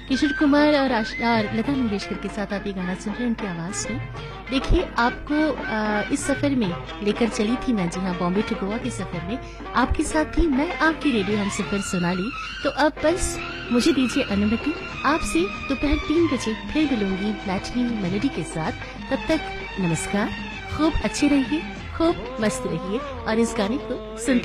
किशोर कुमार और लता मंगेशकर के साथ आप ये गाना सुन रहे हैं उनकी आवाज में। देखिए, आपको इस सफर में लेकर चली थी मैं, जी हाँ, बॉम्बे टू गोवा के सफर में आपके साथ थी मैं, आपकी रेडियो हम सफर सोनाली। तो अब बस मुझे दीजिए अनुमति, आपसे दोपहर 3 बजे फिर मिलूंगी मैटनी मेलोडी के साथ। तब तक नमस्कार, खूब अच्छे रहिए, खूब मस्त रहिए और इस गाने को सुनते